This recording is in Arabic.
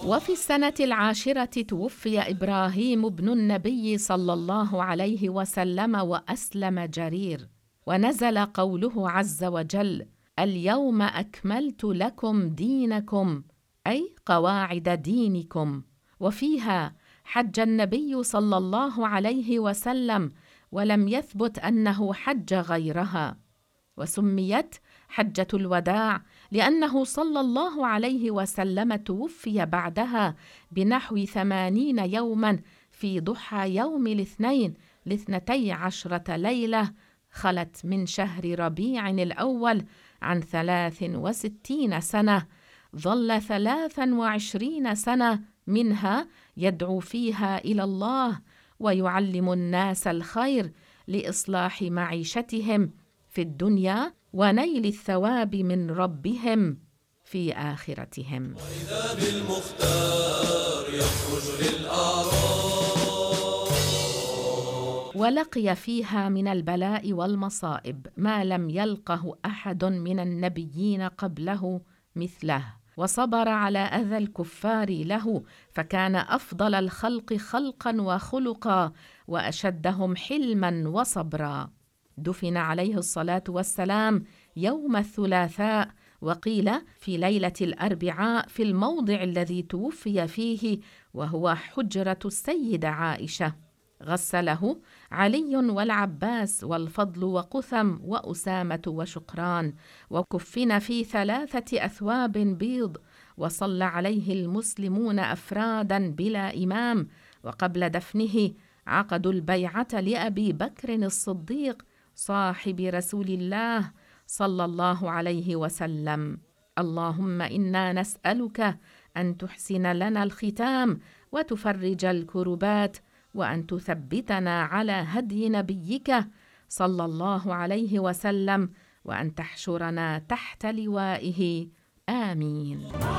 وفي السنة 10 توفي إبراهيم بن النبي صلى الله عليه وسلم وأسلم جرير، ونزل قوله عز وجل: اليوم أكملت لكم دينكم، أي قواعد دينكم. وفيها حج النبي صلى الله عليه وسلم، ولم يثبت أنه حج غيرها، وسميت حجة الوداع لأنه صلى الله عليه وسلم توفي بعدها بنحو 80 يوما في ضحى يوم الاثنين ل12 ليلة خلت من شهر ربيع الأول عن 63 سنة، ظل 23 سنة منها يدعو فيها إلى الله ويعلم الناس الخير لإصلاح معيشتهم في الدنيا ونيل الثواب من ربهم في آخرتهم. وإذا بالمختار يخرج للأعراض، ولقي فيها من البلاء والمصائب ما لم يلقه أحد من النبيين قبله مثله، وصبر على أذى الكفار له، فكان أفضل الخلق خلقا وخلقا وأشدهم حلما وصبرا. دفن عليه الصلاة والسلام يوم الثلاثاء، وقيل في ليلة الأربعاء في الموضع الذي توفي فيه، وهو حجرة السيدة عائشة. غسله علي والعباس والفضل وقثم وأسامة وشقران، وكفن في 3 أثواب بيض، وصلى عليه المسلمون أفرادا بلا إمام. وقبل دفنه عقدوا البيعة لأبي بكر الصديق صاحب رسول الله صلى الله عليه وسلم. اللهم إنا نسألك أن تحسن لنا الختام وتفرج الكربات، وأن تثبتنا على هدي نبيك صلى الله عليه وسلم، وأن تحشرنا تحت لوائه. آمين.